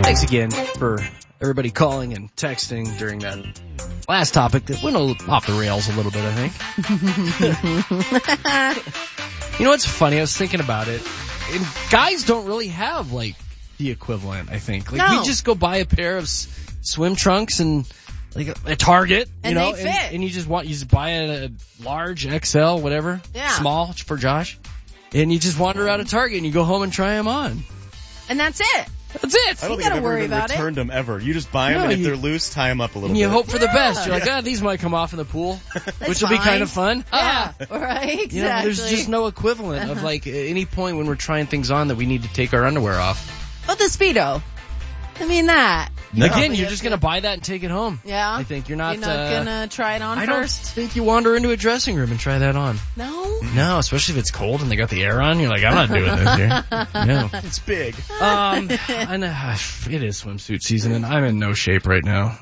Thanks again for everybody calling and texting during that last topic that went off the rails a little bit, I think. You know what's funny? I was thinking about it. And guys don't really have, like, the equivalent, I think. Like, No. we just go buy a pair of swim trunks and, like, a Target, you know, they fit. and you just buy a large, XL, whatever, Yeah. small for Josh, and you just wander out of Target and you go home and try them on. And that's it. That's it. I don't You think I've gotta ever worry even about it. returned them ever. You just buy them, No, and if you- they're loose, tie them up a little And you bit. hope for the best. You're like, Yeah. these might come off in the pool, That's which will be fine. kind of fun. Yeah, right, exactly. You know, there's just no equivalent of, like, at any point when we're trying things on that we need to take our underwear off. But the Speedo. I mean that. Again, you're just going to buy that and take it home. Yeah. I think you're not gonna try it on I first? don't think you wander into a dressing room and try that on. No? No, especially if it's cold and they got the air on. You're like, I'm not doing this here. No. It's big. I know, it is swimsuit season and I'm in no shape right now.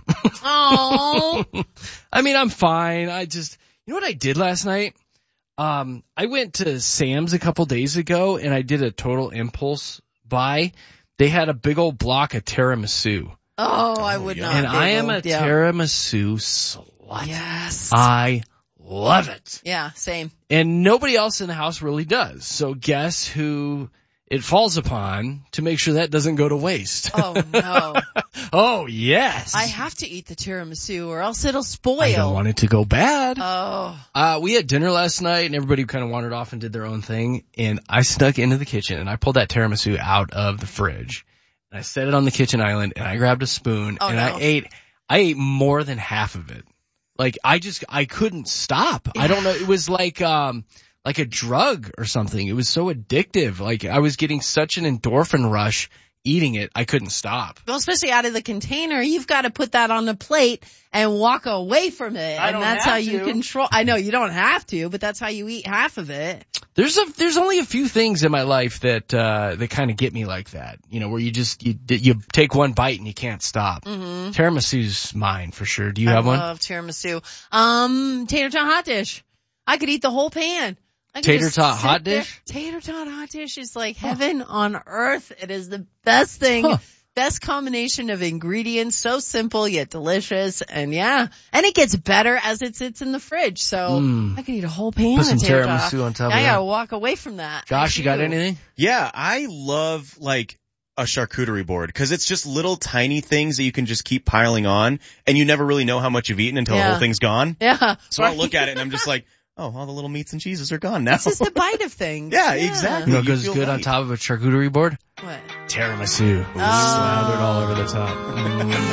Oh. I mean, I'm fine. You know what I did last night? I went to Sam's a couple days ago and I did a total impulse buy. They had a big old block of tiramisu. Oh, I would not. And be I am able- a tiramisu slut. Yes. I love it. Yeah, same. And nobody else in the house really does. So guess who it falls upon to make sure that doesn't go to waste? Oh, no. Oh, yes. I have to eat the tiramisu or else it'll spoil. I don't want it to go bad. Oh. We had dinner last night and everybody kind of wandered off and did their own thing. And I snuck into the kitchen and I pulled that tiramisu out of the fridge. And I set it on the kitchen island and I grabbed a spoon and no. I ate more than half of it. Like I couldn't stop. I don't know. It was like a drug or something. It was so addictive. Like I was getting such an endorphin rush eating it. I couldn't stop. Well, especially out of the container, you've got to put that on the plate and walk away from it. I And don't that's have how you to. control. I know you don't have to, but that's how you eat half of it. There's only a few things in my life that kind of get me like that. You know, where you take one bite and you can't stop. Mm-hmm. Tiramisu's mine for sure. Do you have one? I love tiramisu. Tater tot hot dish. I could eat the whole pan. I could Tater just tot sit hot there. dish? Tater tot hot dish is like heaven on earth. It is the best thing. Huh. Best combination of ingredients. So simple yet delicious. And yeah. And it gets better as it sits in the fridge. So I could eat a whole pan Put some of tater tot. tiramisu on top of I that. gotta walk away from that. Josh, I you got do. anything? Yeah, I love, like, a charcuterie board because it's just little tiny things that you can just keep piling on and you never really know how much you've eaten until the Yeah. whole thing's gone. Yeah. So I'll look at it and I'm just like, oh, all the little meats and cheeses are gone now. It's just a bite of things. Yeah, exactly. You know what You goes feel good on light. Oh. top of a charcuterie board? What? Tiramisu. Slathered all over the top.